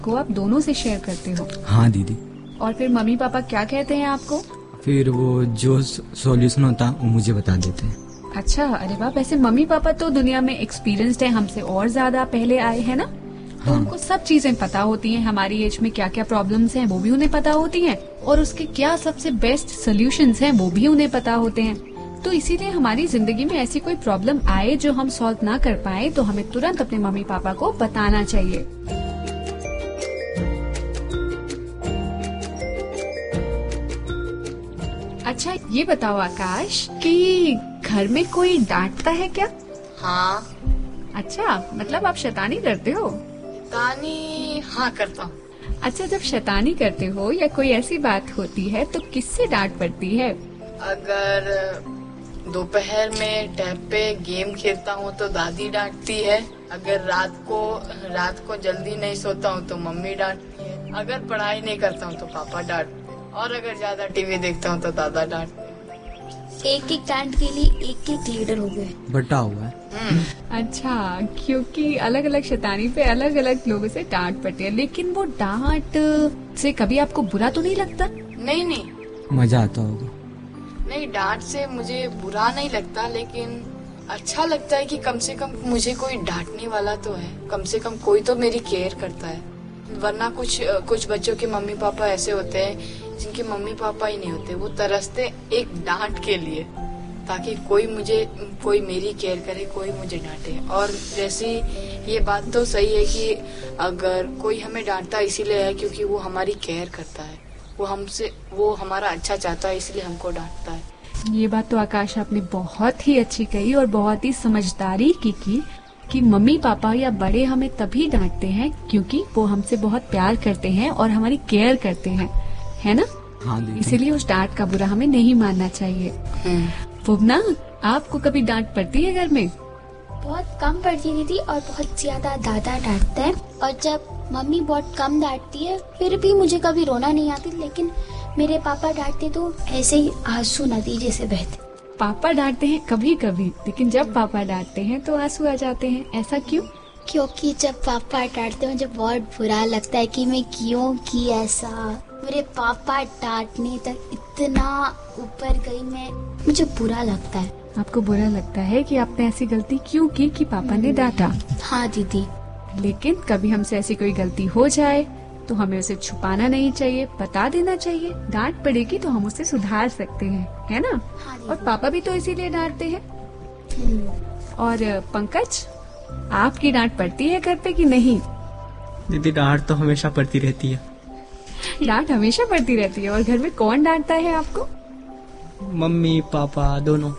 को आप दोनों से शेयर करते हो? हाँ दीदी। और फिर मम्मी पापा क्या कहते हैं आपको? फिर वो जो सॉल्यूशन होता है वो मुझे बता देते हैं। अच्छा, अरे वाह। वैसे मम्मी पापा तो दुनिया में एक्सपीरियंस्ड है, हमसे और ज्यादा पहले आए हैं ना, तो उनको सब चीजें पता होती हैं। हमारी एज में क्या क्या प्रॉब्लम्स हैं वो भी उन्हें पता होती हैं, और उसके क्या सबसे बेस्ट सोल्यूशंस हैं वो भी उन्हें पता होते हैं। तो इसीलिए हमारी जिंदगी में ऐसी कोई प्रॉब्लम आए जो हम सॉल्व ना कर पाए तो हमें तुरंत अपने मम्मी पापा को बताना चाहिए। अच्छा, ये बताओ आकाश कि घर में कोई डांटता है क्या? हाँ। अच्छा, मतलब आप शैतानी करते हो? शैतानी हाँ करता हूँ। अच्छा, जब शैतानी करते हो या कोई ऐसी बात होती है तो किससे डांट पड़ती है? अगर दोपहर में टैब पे गेम खेलता हूँ तो दादी डांटती है। अगर रात को जल्दी नहीं सोता हूँ तो मम्मी डांटती है। अगर पढ़ाई नहीं करता हूँ तो पापा डांटते हैं, और अगर ज्यादा टीवी देखता हूँ तो दादा डांटते हैं। एक एक डांट के लिए एक एक लीडर हो गए, बटा हुआ है। अच्छा, क्योंकि अलग अलग शैतानी पे अलग अलग लोगों से डांट पड़ती है। लेकिन वो डांट से कभी आपको बुरा तो नहीं लगता? नहीं, मजा आता होगा। नहीं, डांट से मुझे बुरा नहीं लगता, लेकिन अच्छा लगता है कि कम से कम मुझे कोई डांटने वाला तो है, कम से कम कोई तो मेरी केयर करता है। वरना कुछ बच्चों के मम्मी पापा ऐसे होते हैं जिनके मम्मी पापा ही नहीं होते, वो तरसते एक डांट के लिए ताकि कोई मेरी केयर करे, कोई मुझे डांटे। और जैसी ये बात तो सही है कि अगर कोई हमें डांटता इसीलिए है क्योंकि वो हमारी केयर करता है, वो हमारा अच्छा चाहता है, इसलिए हमको डांटता है। ये बात तो आकाश आपने बहुत ही अच्छी कही और बहुत ही समझदारी की कि मम्मी पापा या बड़े हमें तभी डांटते हैं क्योंकि वो हमसे बहुत प्यार करते हैं और हमारी केयर करते हैं, है ना? हाँ, इसीलिए उस डांट का बुरा हमें नहीं मानना चाहिए। पुबना, आपको कभी डांट पड़ती है घर में? बहुत कम पड़ती दीदी, और बहुत ज्यादा दादा डांटते हैं। और जब मम्मी बहुत कम डांटती है फिर भी मुझे कभी रोना नहीं आती, लेकिन मेरे पापा डांटते तो ऐसे ही आंसू नदी जैसे बहते। पापा डांटते हैं कभी कभी, लेकिन जब पापा डांटते हैं तो आंसू आ जाते हैं, ऐसा क्यों? क्योंकि जब पापा डांटते हैं मुझे बहुत बुरा लगता है कि मैं क्यों की ऐसा। मेरे पापा डांटने तक इतना ऊपर गई मुझे बुरा लगता है। आपको बुरा लगता है कि आपने ऐसी गलती क्यों की कि पापा ने डांटा? हाँ दीदी। लेकिन कभी हमसे ऐसी कोई गलती हो जाए तो हमें उसे छुपाना नहीं चाहिए, बता देना चाहिए। डांट पड़ेगी तो हम उसे सुधार सकते हैं, है ना? हाँ, और पापा भी तो इसीलिए डांटते हैं। और पंकज, आपकी डांट पड़ती है घर पे कि नहीं? दीदी, डांट तो हमेशा पड़ती रहती है। डांट हमेशा पड़ती रहती है। और घर में कौन डांटता है आपको? मम्मी पापा दोनों।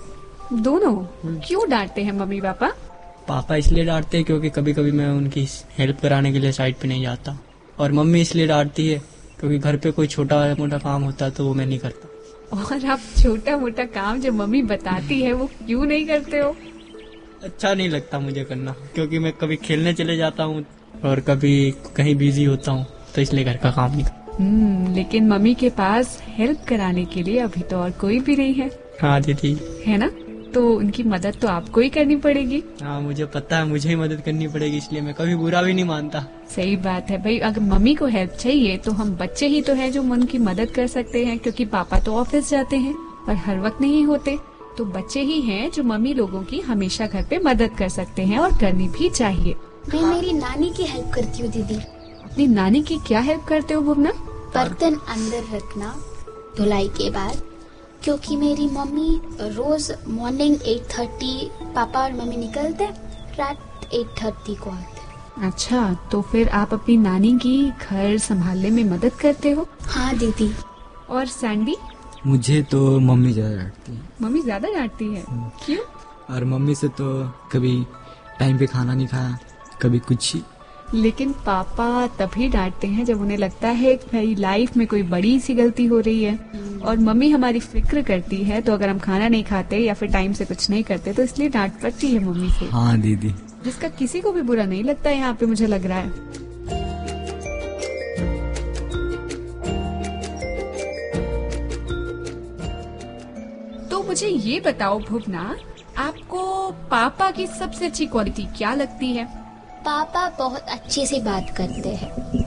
क्यों डांटते हैं मम्मी पापा? पापा इसलिए डांटते हैं क्योंकि कभी कभी मैं उनकी हेल्प कराने के लिए साइड पे नहीं जाता, और मम्मी इसलिए डांटती है क्योंकि घर पे कोई छोटा मोटा काम होता है तो वो मैं नहीं करता। और आप छोटा मोटा काम जो मम्मी बताती है वो क्यों नहीं करते हो? अच्छा नहीं लगता मुझे करना, क्योंकि मैं कभी खेलने चले जाता हूँ और कभी कहीं बिजी होता हूँ, तो इसलिए घर का काम नहीं करता। लेकिन मम्मी के पास हेल्प कराने के लिए अभी तो और कोई भी नहीं है। हाँ दीदी, है ना? तो उनकी मदद तो आपको ही करनी पड़ेगी। हाँ, मुझे पता है, मुझे ही मदद करनी पड़ेगी, इसलिए मैं कभी बुरा भी नहीं मानता। सही बात है भाई। अगर मम्मी को हेल्प चाहिए तो हम बच्चे ही तो हैं जो उनकी मदद कर सकते हैं, क्योंकि पापा तो ऑफिस जाते हैं और हर वक्त नहीं होते। तो बच्चे ही हैं जो मम्मी लोगों की हमेशा घर पे मदद कर सकते हैं, और करनी भी चाहिए। मैं मेरी नानी की हेल्प करती हूँ दीदी। अपनी नानी की क्या हेल्प करते हो भुवना? बर्तन अंदर रखना धुलाई के बाद, क्योंकि मेरी मम्मी रोज मॉर्निंग 8:30 पापा और मम्मी निकलते, रात 8:30 को आते। अच्छा, तो फिर आप अपनी नानी की घर संभालने में मदद करते हो? हाँ दीदी। और सैंडी? मुझे तो मम्मी ज्यादा डांटती है। मम्मी ज्यादा डांटती है? क्यों? और मम्मी से तो कभी टाइम पे खाना नहीं खाया, कभी कुछ। लेकिन पापा तभी डांटते हैं जब उन्हें लगता है कि भाई लाइफ में कोई बड़ी सी गलती हो रही है। और मम्मी हमारी फिक्र करती है, तो अगर हम खाना नहीं खाते या फिर टाइम से कुछ नहीं करते तो इसलिए डांट पड़ती है मम्मी से। हाँ दीदी। जिसका किसी को भी बुरा नहीं लगता यहाँ पे, मुझे लग रहा है। तो मुझे ये बताओ भुवना, आपको पापा की सबसे अच्छी क्वालिटी क्या लगती है? पापा बहुत अच्छे से बात करते हैं।